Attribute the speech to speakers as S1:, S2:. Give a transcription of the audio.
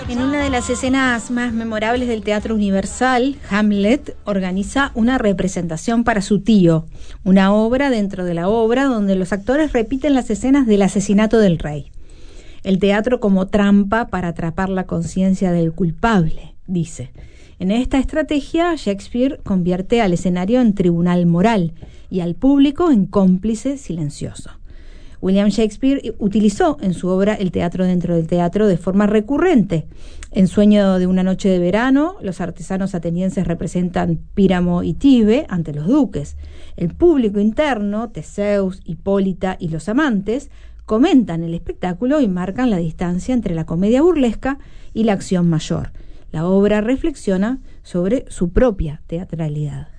S1: En una de las escenas más memorables del Teatro Universal, Hamlet organiza una representación para su tío, una obra dentro de la obra donde los actores repiten las escenas del asesinato del rey. El teatro como trampa para atrapar la conciencia del culpable, dice. En esta estrategia, Shakespeare convierte al escenario en tribunal moral y al público en cómplice silencioso. William Shakespeare utilizó en su obra el teatro dentro del teatro de forma recurrente. En Sueño de una noche de verano, los artesanos atenienses representan Píramo y Tibe ante los duques. El público interno, Teseus, Hipólita y los amantes, comentan el espectáculo y marcan la distancia entre la comedia burlesca y la acción mayor. La obra reflexiona sobre su propia teatralidad.